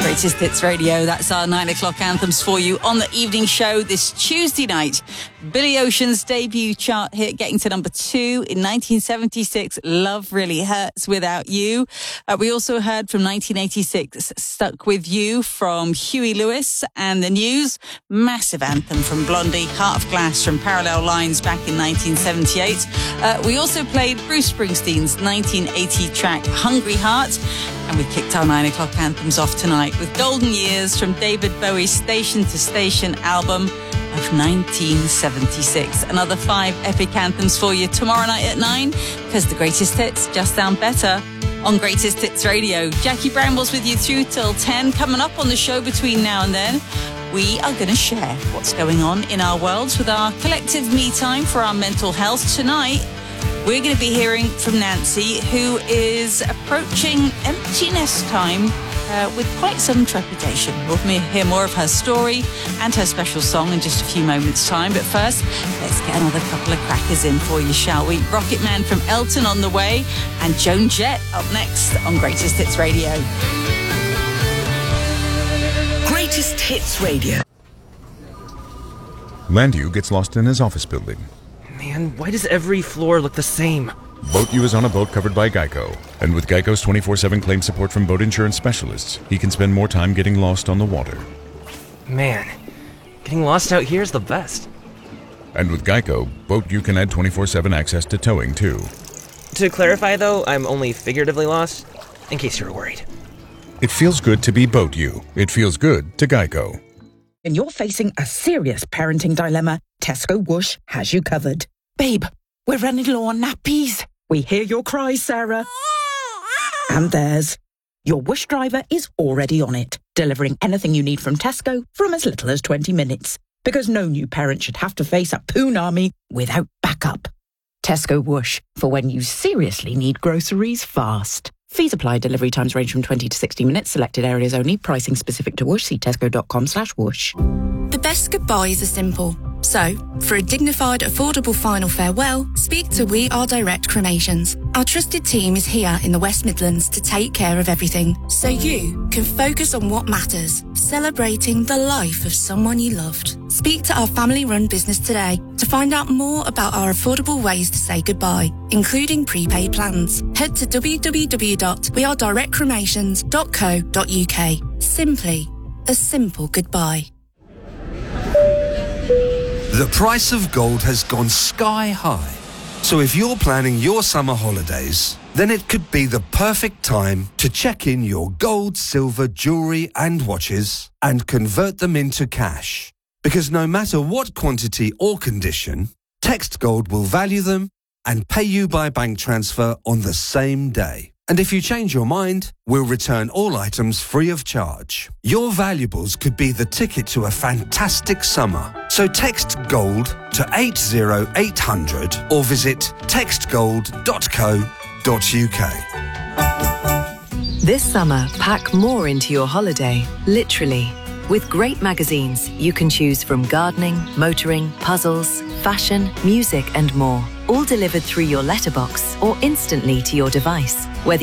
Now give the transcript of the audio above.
Greatest Hits Radio. That's our 9 o'clock anthems for you on the evening show this Tuesday night. Billy Ocean's debut chart hit getting to number 2 in 1976, Love Really Hurts Without You. We also heard from 1986, Stuck With You from Huey Lewis and the News. Massive anthem from Blondie, Heart of Glass from Parallel Lines back in 1978. We also played Bruce Springsteen's 1980 track Hungry Heart. And we kicked our 9 o'clock anthems off tonight with Golden Years from David Bowie's Station to Station album of 1976. Another 5 epic anthems for you tomorrow night at 9, because the greatest hits just sound better on Greatest Hits Radio. Jackie Brambles with you through till 10. Coming up on the show between now and then, we are going to share what's going on in our worlds with our collective me time for our mental health. Tonight, we're going to be hearing from Nancy, who is approaching empty nest time with quite some trepidation. We'll hear more of her story and her special song in just a few moments' time. But first, let's get another couple of crackers in for you, shall we? Rocket Man from Elton on the way, and Joan Jett up next on Greatest Hits Radio. Greatest Hits Radio. Landew gets lost in his office building. Man, why does every floor look the same? Boat U is on a boat covered by Geico. And with Geico's 24/7 claim support from boat insurance specialists, he can spend more time getting lost on the water. Man, getting lost out here is the best. And with Geico, Boat U can add 24/7 access to towing, too. To clarify, though, I'm only figuratively lost, in case you're worried. It feels good to be Boat U. It feels good to Geico. When you're facing a serious parenting dilemma, Tesco Whoosh has you covered. Babe, we're running low on nappies. We hear your cries, Sarah. And theirs. Your Whoosh driver is already on it, delivering anything you need from Tesco from as little as 20 minutes. Because no new parent should have to face a poon army without backup. Tesco Whoosh, for when you seriously need groceries fast. Fees apply. Delivery times range from 20 to 60 minutes. Selected areas only. Pricing specific to Whoosh. See tesco.com/whoosh. The best goodbyes are simple. So, for a dignified, affordable final farewell, speak to We Are Direct Cremations. Our trusted team is here in the West Midlands to take care of everything, so you can focus on what matters, celebrating the life of someone you loved. Speak to our family-run business today to find out more about our affordable ways to say goodbye, including prepaid plans. Head to www.wearedirectcremations.co.uk. Simply a simple goodbye. The price of gold has gone sky high. So if you're planning your summer holidays, then it could be the perfect time to check in your gold, silver, jewellery and watches and convert them into cash. Because no matter what quantity or condition, Text Gold will value them and pay you by bank transfer on the same day. And if you change your mind, we'll return all items free of charge. Your valuables could be the ticket to a fantastic summer. So text GOLD to 80800 or visit textgold.co.uk. This summer, pack more into your holiday, literally. With great magazines, you can choose from gardening, motoring, puzzles, fashion, music and more. All delivered through your letterbox or instantly to your device. Whether